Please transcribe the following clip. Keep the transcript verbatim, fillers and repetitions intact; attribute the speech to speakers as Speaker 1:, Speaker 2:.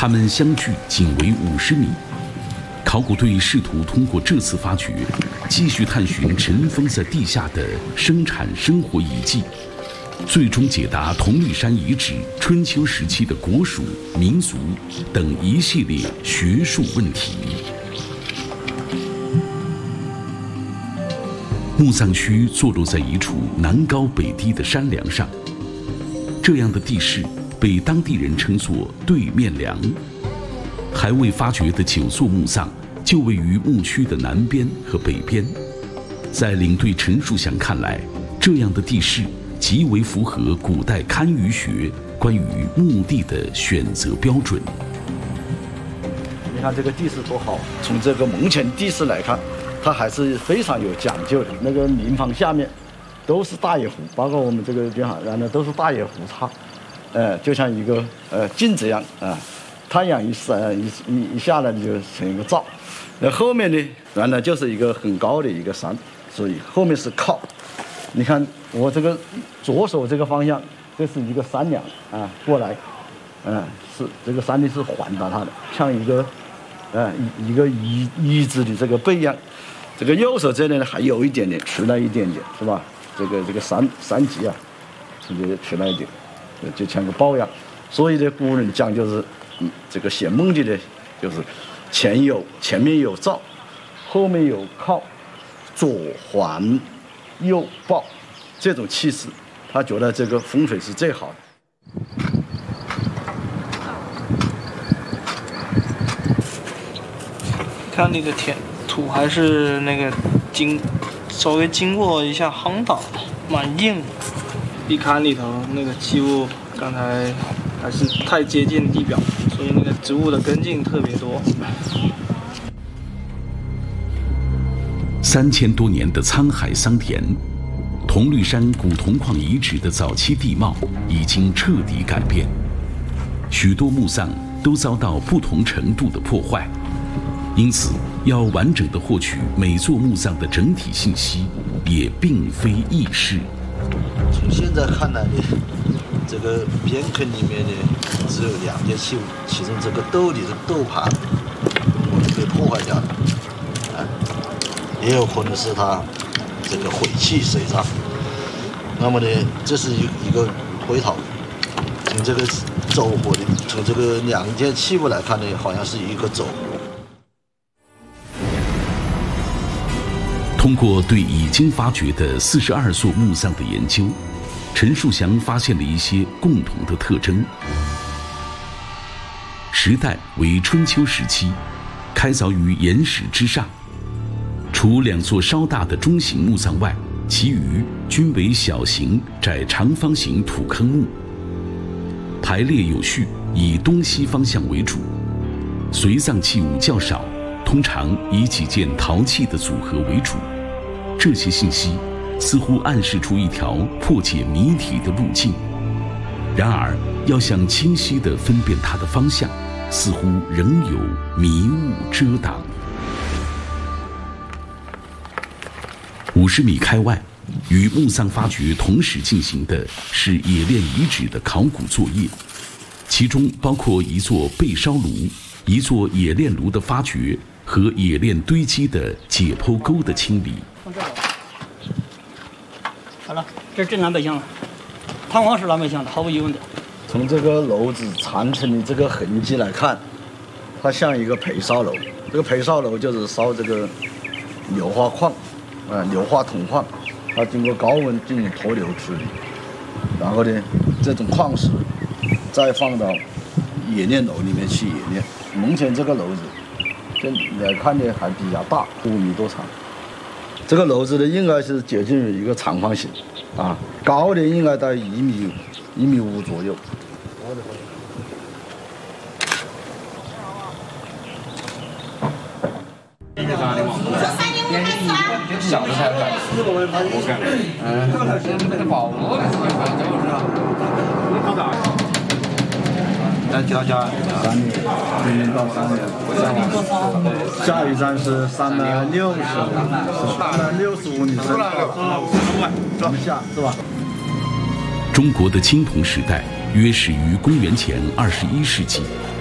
Speaker 1: 它们相距仅为五十米。考古队试图通过这次发掘，继续探寻尘封在地下的生产生活遗迹，最终解答铜绿山遗址春秋时期的国属、民族等一系列学术问题。墓葬区坐落在一处南高北低的山梁上，这样的地势被当地人称作对面梁。还未发掘的九座墓葬就位于墓区的南边和北边。在领队陈树祥看来，这样的地势极为符合古代堪舆学关于墓地的选择标准。
Speaker 2: 你看这个地势多好，从这个目前地势来看，它还是非常有讲究的。那个民房下面都是大野湖，包括我们这个地方，然后都是大野湖叉，呃，就像一个呃镜子一样啊、呃。太阳一闪一一一下来就成一个罩，那后面呢，原来就是一个很高的一个山，所以后面是靠。你看我这个左手这个方向，这是一个山梁啊，过来，嗯、呃，是这个山地是环到它的，像一个，呃，一一个椅椅子的这个背一样。这个右手这里呢还有一点点出来一点点，是吧？这个这个山山脊啊，直接出来一点，就像个豹一样。所以呢，古人讲就是。嗯，这个写墓地的，就是前有前面有罩，后面有靠，左环右抱，这种气势，他觉得这个风水是最好的。
Speaker 3: 看你的田土还是那个经稍微经过一下夯打，蛮硬的。地坎里头那个器物刚才还是太接近地表。所以那个植物的根茎特别多。
Speaker 1: 三千多年的沧海桑田，铜绿山古铜矿遗址的早期地貌已经彻底改变，许多墓葬都遭到不同程度的破坏，因此要完整地获取每座墓葬的整体信息，也并非易事。
Speaker 4: 从现在看来呢，这个边坑里面呢只有两件器物，其中这个斗里的斗盘我是被破坏掉了，啊，也有可能是它这个毁弃水葬。那么呢，这是一一个回头，从这个走火的，从这个两件器物来看呢，好像是一个走。
Speaker 1: 通过对已经发掘的四十二座墓葬的研究，陈树祥发现了一些共同的特征。时代为春秋时期，开凿于岩石之上。除两座稍大的中型墓葬外，其余均为小型窄长方形土坑墓，排列有序，以东西方向为主，随葬器物较少，通常以几件陶器的组合为主。这些信息似乎暗示出一条破解谜题的路径，然而要想清晰地分辨它的方向，似乎仍有迷雾遮挡。五十米开外，与墓葬发掘同时进行的是冶炼遗址的考古作业，其中包括一座焙烧炉、一座冶炼炉的发掘和冶炼堆积的解剖沟的清理。
Speaker 5: 好了，这是正南北向了，汤黄是南北向的，毫无疑问的。
Speaker 2: 从这个楼子长成的这个痕迹来看，它像一个焙烧楼。这个焙烧楼就是烧这个硫化矿，啊、呃，硫化铜矿，它经过高温进行脱硫处理，然后呢，这种矿石再放到冶炼楼里面去冶炼。目前这个楼子，这来看呢还比较大，五米多长。这个楼子呢应该是接近于一个长方形，啊，高的应该在一米一米五左右。
Speaker 6: 小的才敢，我敢，嗯，那个保罗的
Speaker 2: 来加加三年，明年到三年，下一站是三百六十，三百六十五米深，咱们下是吧？
Speaker 1: 中国的青铜时代约始于公元前二十一世纪。